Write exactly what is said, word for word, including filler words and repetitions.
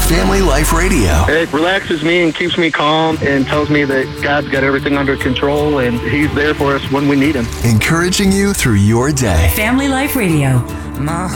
Family Life Radio. It relaxes me and keeps me calm and tells me that God's got everything under control and He's there for us when we need Him. Encouraging you through your day. Family Life Radio. My